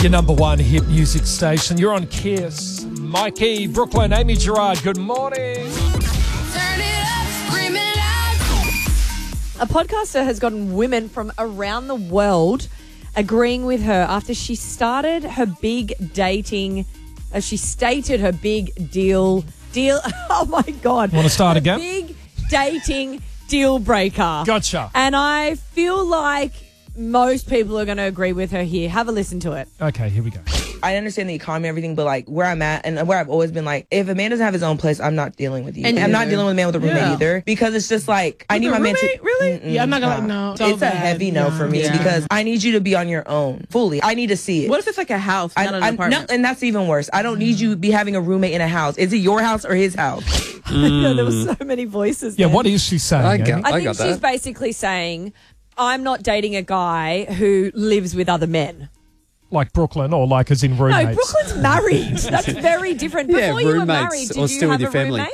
Your number one hit music station. You're on Kiss. Mikey, Brooklyn, Amy Gerard, good morning. Turn it up, scream it out. A podcaster has gotten women from around the world agreeing with her after she started her big dating, as she stated her big deal. Oh my God. Want to start again? Big dating deal breaker. Gotcha. And I feel like most people are going to agree with her here. Have a listen to it. Okay, here we go. I understand the economy and everything, but like where I'm at and where I've always been, like, if a man doesn't have his own place, I'm not dealing with you. And I'm not dealing with a man with a roommate either, because it's just like, I need my man to... Really? Yeah, I'm not gonna like, no. It's a heavy no for me because I need you to be on your own fully. I need to see it. What if it's like a house, not an apartment? No, and that's even worse. I don't need you to be having a roommate in a house. Is it your house or his house? No, there were so many voices Yeah, there. what is she saying? I Amy? I think she's basically saying, I'm not dating a guy who lives with other men. Like Brooklyn, or like as in roommates? No, Brooklyn's married. That's very different. Before you were married, did you have a roommate?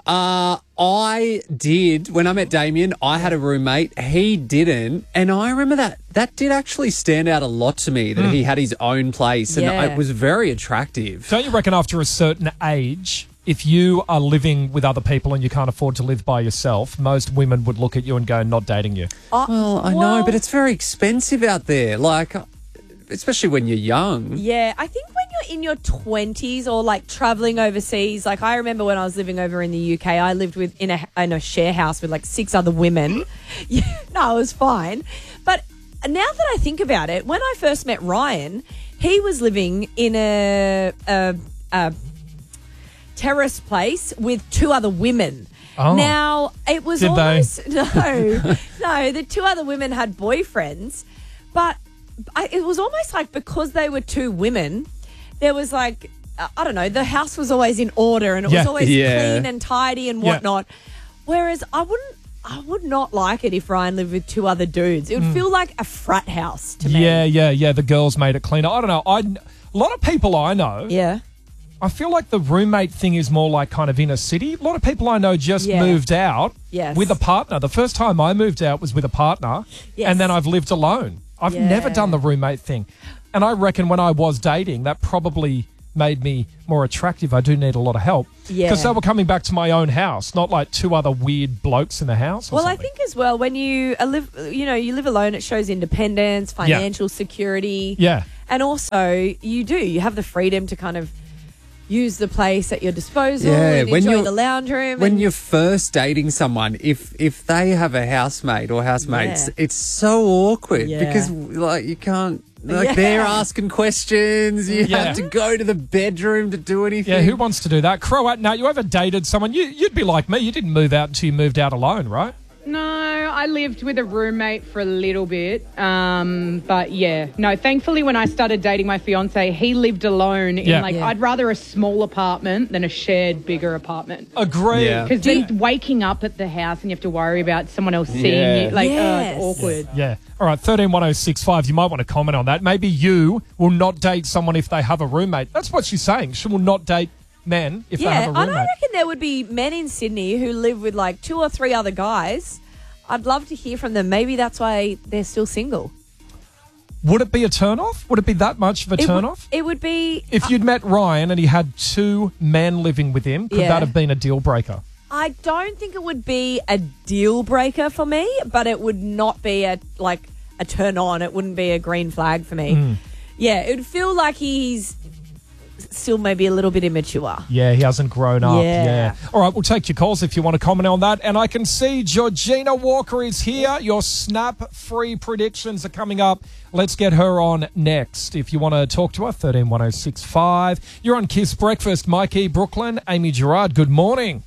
I did. When I met Damien, I had a roommate. He didn't. And I remember that did actually stand out a lot to me, that he had his own place. And Yeah. it was very attractive. Don't you reckon after a certain age, if you are living with other people and you can't afford to live by yourself, most women would look at you and go, not dating you? Well, I know, but it's very expensive out there. Like, especially when you're young. Yeah, I think when you're in your 20s or like traveling overseas, like I remember when I was living over in the UK, I lived in a share house with like 6 other women. Yeah, no, it was fine. But now that I think about it, when I first met Ryan, he was living in a terrace place with 2 other women. Oh. Now, it was Did almost... No, the 2 other women had boyfriends, but it was almost like because they were 2 women, there was like, I don't know, the house was always in order and it was always clean and tidy and whatnot. Whereas I would not like it if Ryan lived with 2 other dudes. It would feel like a frat house to me. Yeah. The girls made it cleaner. I don't know. A lot of people I know... Yeah. I feel like the roommate thing is more like kind of inner city. A lot of people I know just moved out with a partner. The first time I moved out was with a partner, and then I've lived alone. I've never done the roommate thing. And I reckon when I was dating, that probably made me more attractive. I do need a lot of help. Yeah. Because they were coming back to my own house, not like 2 other weird blokes in the house or Well, something. I think as well, when you live alone, it shows independence, financial security. Yeah. And also, you have the freedom to kind of use the place at your disposal and enjoy the lounge room. When you're first dating someone, if they have a housemate or housemates, it's so awkward because like you can't, like they're asking questions. You have to go to the bedroom to do anything. Yeah, who wants to do that? Croat, now you ever dated someone? You'd be like me. You didn't move out until you moved out alone, right? No, I lived with a roommate for a little bit. But yeah, no, thankfully when I started dating my fiance, he lived alone in I'd rather a small apartment than a shared bigger apartment. Agree. Because then waking up at the house and you have to worry about someone else seeing you, it's awkward. Yeah. All right, 131065, you might want to comment on that. Maybe you will not date someone if they have a roommate. That's what she's saying. She will not date men if they have a roommate. And I reckon there would be men in Sydney who live with like 2 or 3 other guys. I'd love to hear from them. Maybe that's why they're still single. Would it be a turn-off? Would it be that much of a turn-off? It would be... If you'd met Ryan and he had 2 men living with him, could that have been a deal breaker? I don't think it would be a deal breaker for me, but it would not be a turn on. It wouldn't be a green flag for me. Yeah, it would feel like he's still maybe a little bit immature. Yeah, he hasn't grown up. Yeah. All right, we'll take your calls if you want to comment on that. And I can see Georgina Walker is here. Your snap-free predictions are coming up. Let's get her on next. If you want to talk to her, 131065. You're on Kiss Breakfast. Mikey, Brooklyn, Amy Gerard, good morning.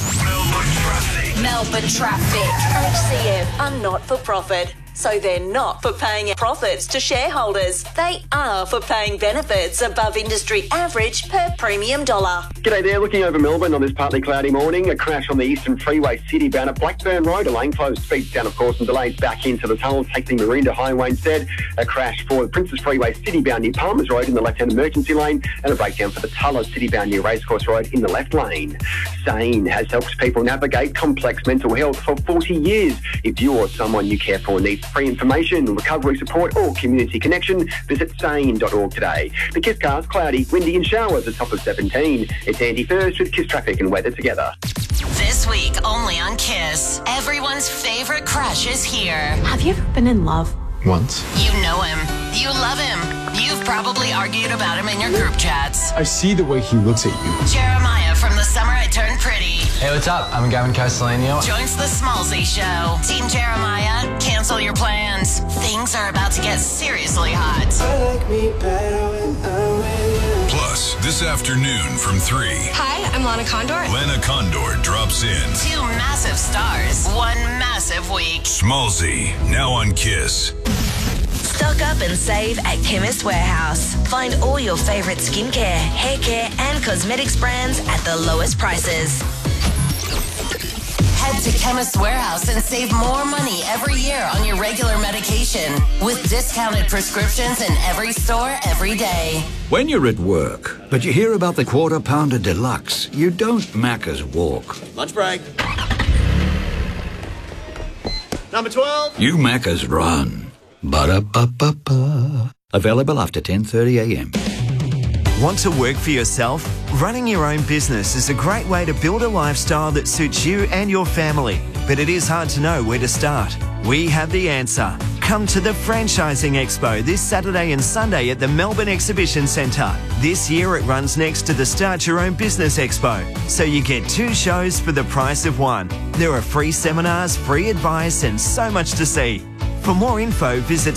Melbourne Traffic. HCF are not for profit, so they're not for paying profits to shareholders. They are for paying benefits above industry average per premium dollar. G'day there, looking over Melbourne on this partly cloudy morning. A crash on the Eastern Freeway City bound at Blackburn Road. A lane closed, speeds down of course and delays back into the tunnel. Take the Maroondah Highway instead. A crash for the Princess Freeway City bound near Palmers Road in the left-hand emergency lane. And a breakdown for the Tullow City bound near Racecourse Road in the left lane. SANE has helped people navigate complex mental health for 40 years. If you or someone you care for needs free information, recovery support or community connection, visit sane.org today. The KISS cars, cloudy, windy and showers, a top of 17. It's Andy First with KISS traffic and weather together. This week, only on KISS, everyone's favourite crush is here. Have you ever been in love? Once. You know him. You love him. You've probably argued about him in your group chats. I see the way he looks at you. Jeremiah from The Summer I Turned Pretty. Hey, what's up? I'm Gavin Castellano. Joins the Smallsy Show. Team Jeremiah, cancel your plans. Things are about to get seriously hot. I like me better when I'm with you. Plus, this afternoon from 3. Hi, I'm Lana Condor. Lana Condor drops in. 2 massive stars, 1 massive week. Smallsy, now on KISS. Stock up and save at Chemist Warehouse. Find all your favourite skincare, hair care and cosmetics brands at the lowest prices. Head to Chemist Warehouse and save more money every year on your regular medication with discounted prescriptions in every store every day. When you're at work, but you hear about the Quarter Pounder Deluxe, you don't Macca's walk. Lunch break. Number 12. You Macca's run. Ba-da-ba-ba-ba. Available after 10:30 a.m. Want to work for yourself? Running your own business is a great way to build a lifestyle that suits you and your family. But it is hard to know where to start. We have the answer. Come to the Franchising Expo this Saturday and Sunday at the Melbourne Exhibition Centre. This year it runs next to the Start Your Own Business Expo, so you get 2 shows for the price of 1. There are free seminars, free advice and so much to see. For more info, visit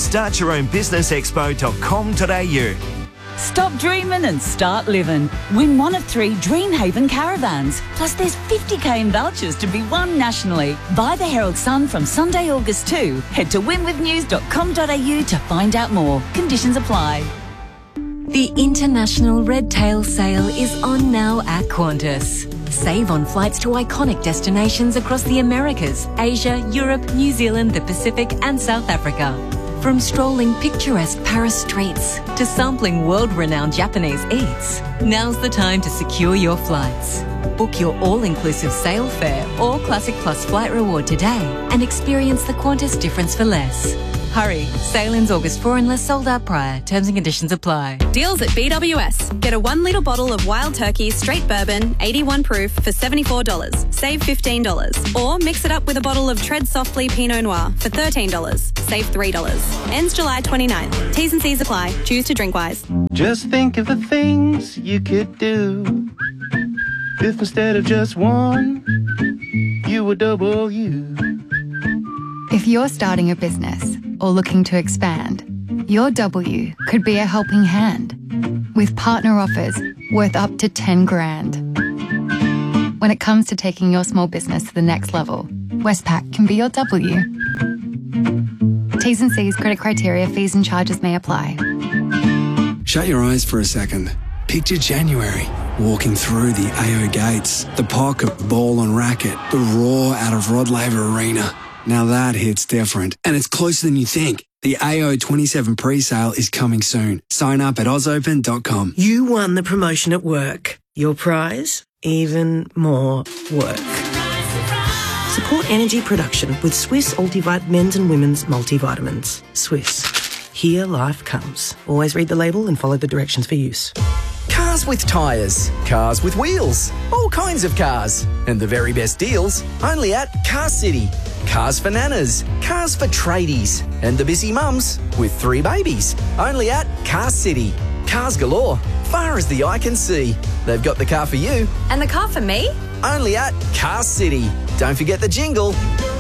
startyourownbusinessexpo.com.au. Stop dreaming and start living. Win 1 of 3 Dreamhaven caravans. Plus there's 50k in vouchers to be won nationally. Buy the Herald Sun from Sunday, August 2. Head to winwithnews.com.au to find out more. Conditions apply. The International Red Tail Sale is on now at Qantas. Save on flights to iconic destinations across the Americas, Asia, Europe, New Zealand, the Pacific and South Africa. From strolling picturesque Paris streets to sampling world-renowned Japanese eats, now's the time to secure your flights. Book your all-inclusive sale fare or Classic Plus flight reward today and experience the Qantas difference for less. Hurry, sale ends August 4 unless sold out prior. Terms and conditions apply. Deals at BWS. Get a 1 litre bottle of Wild Turkey Straight Bourbon, 81 proof for $74. Save $15. Or mix it up with a bottle of Tread Softly Pinot Noir for $13. Save $3. Ends July 29th. T's and C's apply. Choose to drink wise. Just think of the things you could do if instead of just one, you were double you. If you're starting a business or looking to expand, your W could be a helping hand with partner offers worth up to 10 grand. When it comes to taking your small business to the next level, Westpac can be your W. T's and C's, credit criteria, fees and charges may apply. Shut your eyes for a second. Picture January, walking through the AO gates, the pocket ball on racket, the roar out of Rod Laver Arena. Now that hits different, and it's closer than you think. The AO 27 pre-sale is coming soon. Sign up at ausopen.com. You won the promotion at work. Your prize? Even more work. Support energy production with Swiss Ultivite men's and women's multivitamins. Swiss. Here life comes. Always read the label and follow the directions for use. Cars with tyres, cars with wheels, all kinds of cars. And the very best deals only at Car City. Cars for nanas, cars for tradies, and the busy mums with 3 babies. Only at Car City. Cars galore, far as the eye can see. They've got the car for you. And the car for me? Only at Car City. Don't forget the jingle.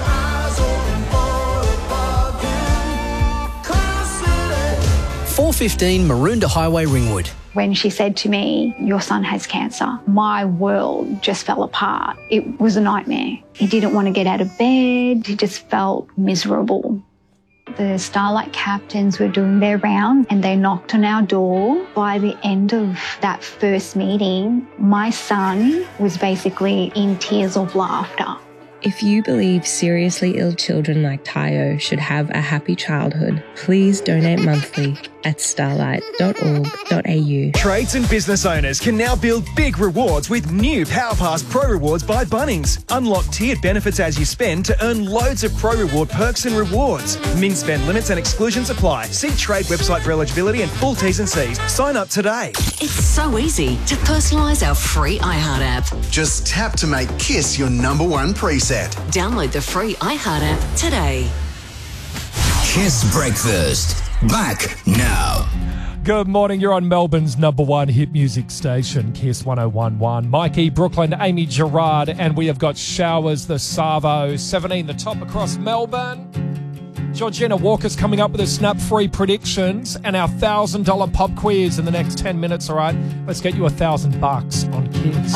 415 Maroondah Highway, Ringwood. When she said to me, "Your son has cancer," my world just fell apart. It was a nightmare. He didn't want to get out of bed. He just felt miserable. The Starlight captains were doing their round and they knocked on our door. By the end of that first meeting, my son was basically in tears of laughter. If you believe seriously ill children like Tayo should have a happy childhood, please donate monthly at starlight.org.au. Trades and business owners can now build big rewards with new PowerPass Pro Rewards by Bunnings. Unlock tiered benefits as you spend to earn loads of Pro Reward perks and rewards. Min spend limits and exclusions apply. See Trade website for eligibility and full T's and C's. Sign up today. It's so easy to personalise our free iHeart app. Just tap to make Kiss your #1 preset. Download the free iHeart app today. Kiss Breakfast. Back now. Good morning. You're on Melbourne's #1 hit music station, Kiss 101.1. Mikey, Brooklyn, Amy Gerard, and we have got showers, the Savo, 17 the top across Melbourne. Georgina Walker's coming up with her snap-free predictions and our $1,000 pop quiz in the next 10 minutes, all right? Let's get you $1,000 on Kiss.